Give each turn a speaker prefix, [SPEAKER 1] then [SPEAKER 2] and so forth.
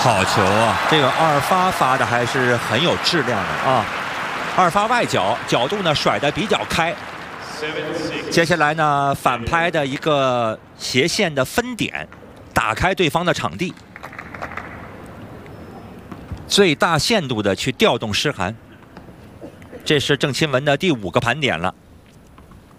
[SPEAKER 1] 好球啊！这个二发发的还是很有质量的啊。二发外角，角度呢甩得比较开。接下来呢，反拍的一个斜线的分点，打开对方的场地，最大限度的去调动诗涵。这是郑钦文的第5个盘点了。